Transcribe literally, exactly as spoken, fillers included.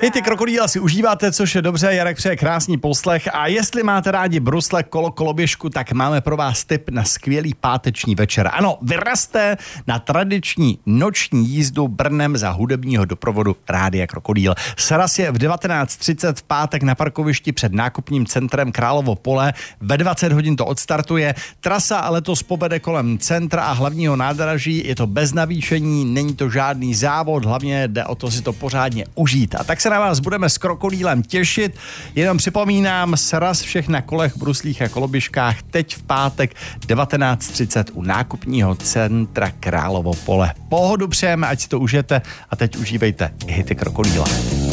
Hity Krokodýla si užíváte, což je dobře, Jarek přeje krásný poslech a jestli máte rádi brusle, kolo, koloběžku, tak máme pro vás tip na skvělý páteční večer. Ano, vyrazte na tradiční noční jízdu Brnem za hudebního doprovodu Rádia Krokodýl. Sraz je v devatenáct třicet v pátek na parkovišti před nákupním centrem Královo Pole. Ve dvacet hodin to odstartuje. Trasa letos povede kolem centra a hlavního nádraží. Je to bez navýšení, není to žádný závod, hlavně jde o to si to pořádně užít. A tak se na vás budeme s Krokodýlem těšit. Jenom připomínám, sraz všech na kolech, bruslích a koloběžkách teď v pátek devatenáct třicet u nákupního centra Královo Pole. Pohodu přejeme, ať si to užijete a teď užívejte hity Krokodýla.